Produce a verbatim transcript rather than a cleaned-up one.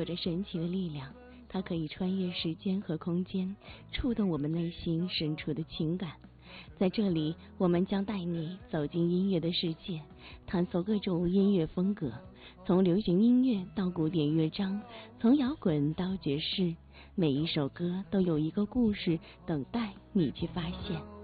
着神奇的力量，它可以穿越时间和空间，触动我们内心深处的情感。在这里，我们将带你走进音乐的世界，探索各种音乐风格，从流行音乐到古典乐章，从摇滚到爵士，每一首歌都有一个故事等待你去发现。